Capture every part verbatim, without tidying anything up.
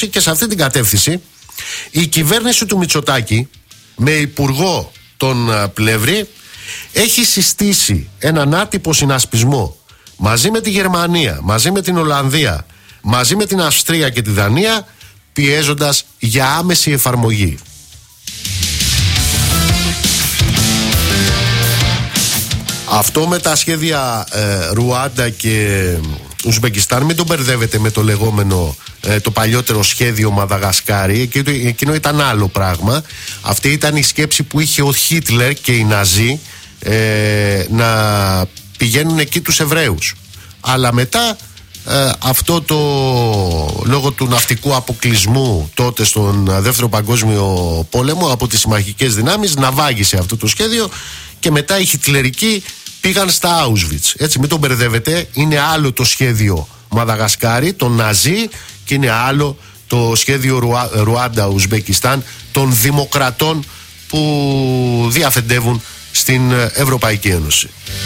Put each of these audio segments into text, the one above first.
Και σε αυτή την κατεύθυνση η κυβέρνηση του Μητσοτάκη με υπουργό τον Πλεύρη έχει συστήσει έναν άτυπο συνασπισμό μαζί με τη Γερμανία, μαζί με την Ολλανδία, μαζί με την Αυστρία και τη Δανία, πιέζοντας για άμεση εφαρμογή. Αυτό με τα σχέδια ε, Ρουάντα και Ουσμπεκιστάν μην τον μπερδεύετε με το λεγόμενο ε, το παλιότερο σχέδιο Μαδαγασκάρη. Εκείνο, εκείνο ήταν άλλο πράγμα. Αυτή ήταν η σκέψη που είχε ο Χίτλερ και οι Ναζί ε, να πηγαίνουν εκεί τους Εβραίους. Αλλά μετά ε, αυτό το λόγω του ναυτικού αποκλεισμού τότε στον Δεύτερο Παγκόσμιο Πόλεμο από τις συμμαχικές δυνάμεις ναυάγησε αυτό το σχέδιο και μετά οι χιτλερικοί πήγαν στα Auschwitz. Έτσι, μην τον μπερδεύετε. Είναι άλλο το σχέδιο Μαδαγασκάρη, των Ναζί, και είναι άλλο το σχέδιο Ρουα... Ρουάντα-Ουσμπεκιστάν των δημοκρατών που διαφεντεύουν στην Ευρωπαϊκή Ένωση.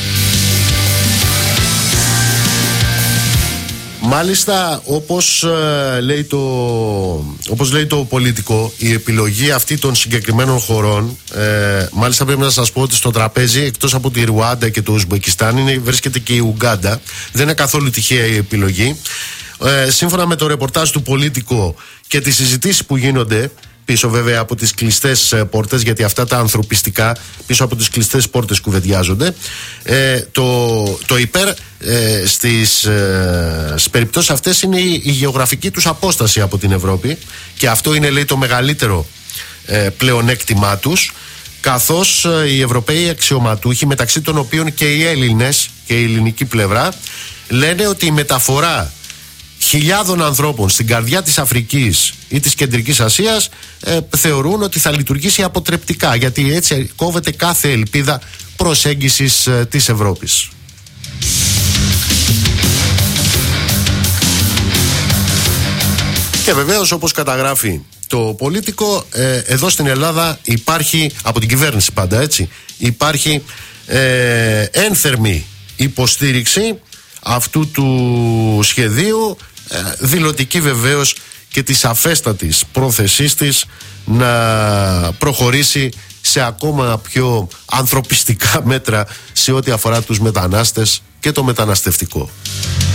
Μάλιστα, όπως, ε, λέει το, όπως λέει το πολιτικό, η επιλογή αυτή των συγκεκριμένων χωρών, ε, μάλιστα πρέπει να σας πω ότι στο τραπέζι, εκτός από τη Ρουάντα και το Ουσμπεκιστάν, είναι, βρίσκεται και η Ουγκάντα. Δεν είναι καθόλου τυχαία η επιλογή. Ε, σύμφωνα με το ρεπορτάζ του πολιτικό και τις συζητήσεις που γίνονται πίσω βέβαια από τις κλειστές ε, πόρτες, γιατί αυτά τα ανθρωπιστικά πίσω από τις κλειστές πόρτες κουβεντιάζονται, ε, το, το υπέρ ε, στις, ε, στις περιπτώσεις αυτές είναι η, η γεωγραφική τους απόσταση από την Ευρώπη, και αυτό είναι, λέει, το μεγαλύτερο ε, πλεονέκτημά τους, καθώς ε, οι Ευρωπαίοι αξιωματούχοι, μεταξύ των οποίων και οι Έλληνες και η ελληνική πλευρά, λένε ότι η μεταφορά χιλιάδων ανθρώπων στην καρδιά της Αφρικής ή της Κεντρικής Ασίας ε, θεωρούν ότι θα λειτουργήσει αποτρεπτικά, γιατί έτσι κόβεται κάθε ελπίδα προσέγγισης ε, της Ευρώπης. Και βεβαίως, όπως καταγράφει το πολιτικό, ε, εδώ στην Ελλάδα υπάρχει, από την κυβέρνηση πάντα έτσι, υπάρχει ε, ένθερμη υποστήριξη αυτού του σχεδίου, ε, δηλωτική βεβαίως και της σαφέστατης πρόθεσής της να προχωρήσει σε ακόμα πιο ανθρωπιστικά μέτρα σε ό,τι αφορά τους μετανάστες και το μεταναστευτικό.